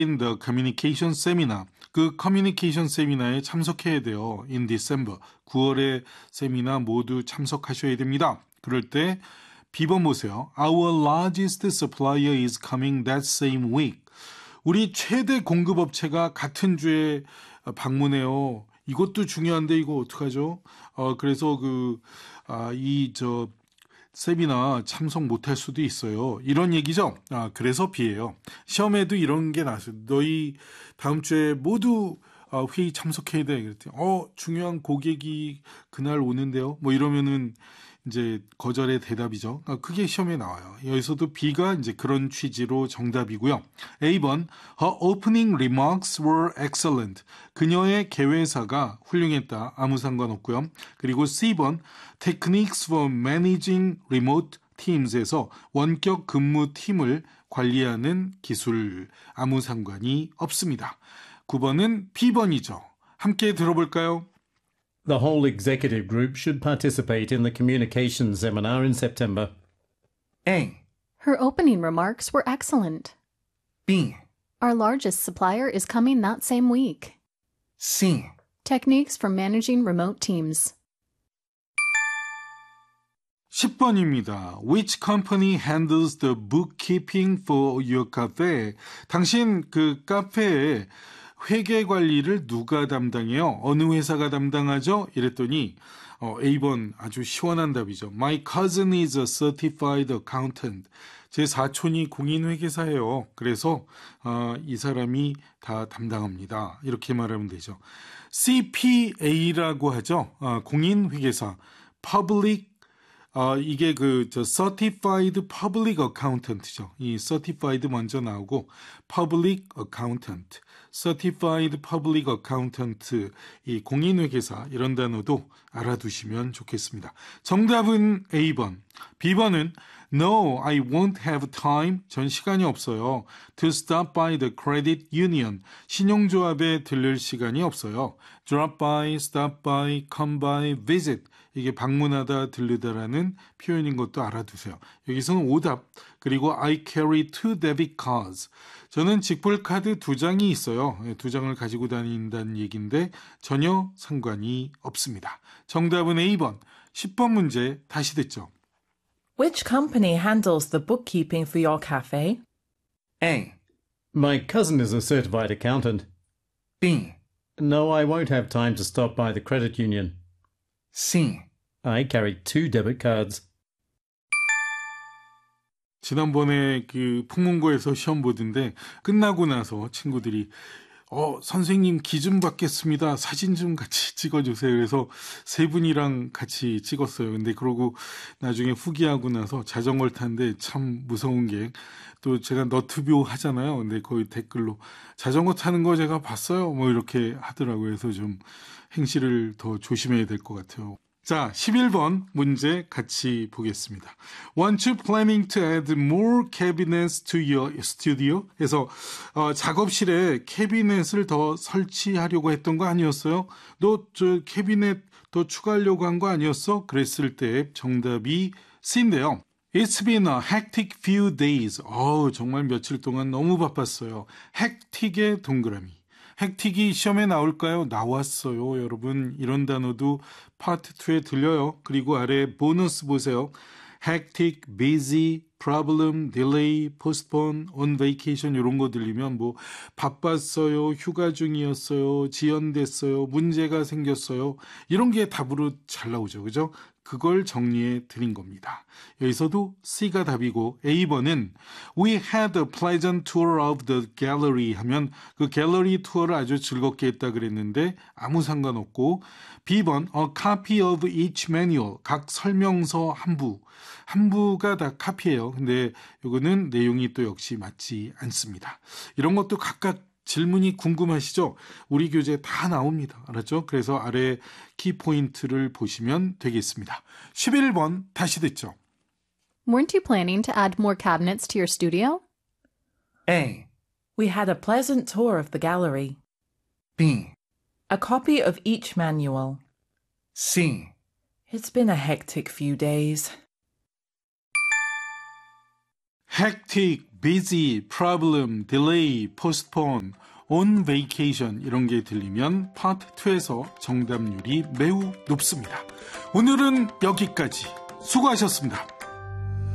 in the communication seminar. 그 커뮤니케이션 세미나에 참석해야 돼요. in December. 9월에 세미나 모두 참석하셔야 됩니다. 그럴 때 B번 보세요. Our largest supplier is coming that same week. 우리 최대 공급업체가 같은 주에 방문해요. 이것도 중요한데 이거 어떡하죠? 그래서 세미나 참석 못할 수도 있어요. 이런 얘기죠. 그래서 B예요. 시험에도 이런 게 나왔어요. 너희 다음 주에 모두 회의 참석해야 돼. 그랬더니 중요한 고객이 그날 오는데요. 뭐 이러면은 이제 거절의 대답이죠. 그게 시험에 나와요. 여기서도 B가 이제 그런 취지로 정답이고요. A번 Her opening remarks were excellent. 그녀의 개회사가 훌륭했다. 아무 상관없고요. 그리고 C번 Techniques for managing remote teams에서 원격 근무 팀을 관리하는 기술 아무 상관이 없습니다. 9번은 B번이죠. 함께 들어볼까요? The whole executive group should participate in the communications seminar in September. A. Her opening remarks were excellent. B. Our largest supplier is coming that same week. C. Techniques for managing remote teams. 10번입니다. Which company handles the bookkeeping for your cafe? 당신 그 카페에 회계 관리를 누가 담당해요? 어느 회사가 담당하죠? 이랬더니 A번 아주 시원한 답이죠. My cousin is a certified accountant. 제 사촌이 공인회계사예요. 그래서 이 사람이 다 담당합니다. 이렇게 말하면 되죠. CPA라고 하죠. 공인회계사. Public 이게 certified public accountant죠. 이 certified 먼저 나오고 public accountant, certified public accountant, 이 공인회계사 이런 단어도 알아두시면 좋겠습니다. 정답은 A번. B번은 No, I won't have time. 전 시간이 없어요. To stop by the credit union. 신용조합에 들릴 시간이 없어요. Drop by, stop by, come by, visit. 이게 방문하다, 들르다라는 표현인 것도 알아두세요. 여기서는 오답. 그리고 I carry 2 debit cards. 저는 직불카드 2장이 있어요. 2장을 가지고 다닌다는 얘기인데 전혀 상관이 없습니다. 정답은 A번. 10번 문제 다시 듣죠. Which company handles the bookkeeping for your cafe? A. My cousin is a certified accountant. B. No, I won't have time to stop by the credit union. C. I carry 2 debit cards. 지난번에 그 풍문고에서 시험 보던데 끝나고 나서 친구들이 선생님 기 좀 받겠습니다. 사진 좀 같이 찍어주세요. 그래서 세 분이랑 같이 찍었어요. 근데 그러고 나중에 후기하고 나서 자전거를 탔는데 참 무서운 게 또 제가 너튜브 하잖아요. 근데 거기 댓글로 자전거 타는 거 제가 봤어요. 뭐 이렇게 하더라고요. 그래서 좀 행실을 더 조심해야 될 것 같아요. 자, 11번 문제 같이 보겠습니다. Weren't you planning to add more cabinets to your studio? 그래서 작업실에 캐비넷을 더 설치하려고 했던 거 아니었어요? 너 저 캐비넷 더 추가하려고 한 거 아니었어? 그랬을 때 정답이 C인데요. It's been a hectic few days. 정말 며칠 동안 너무 바빴어요. hectic의 동그라미. 헥틱이 시험에 나올까요? 나왔어요, 여러분. 이런 단어도 파트 2에 들려요. 그리고 아래 보너스 보세요. hectic, busy, problem, delay, postpone, on vacation 이런 거 들리면 뭐 바빴어요, 휴가 중이었어요, 지연됐어요, 문제가 생겼어요. 이런 게 답으로 잘 나오죠. 그죠? 그걸 정리해 드린 겁니다. 여기서도 C가 답이고 A번은 We had a pleasant tour of the gallery 하면 그 갤러리 투어를 아주 즐겁게 했다 그랬는데 아무 상관없고 B번 A copy of each manual 각 설명서 한 부가 다 카피예요. 근데 이거는 내용이 또 역시 맞지 않습니다. 이런 것도 각각 질문이 궁금하시죠? 우리 교재 다 나옵니다. 알았죠? 그래서 아래 키포인트를 보시면 되겠습니다. 11번 다시 듣죠. Weren't you planning to add more cabinets to your studio? A. We had a pleasant tour of the gallery. B. A copy of each manual. C. It's been a hectic few days. hectic, busy, problem, delay, postpone, on vacation 이런 게 들리면 파트 2에서 정답률이 매우 높습니다. 오늘은 여기까지. 수고하셨습니다.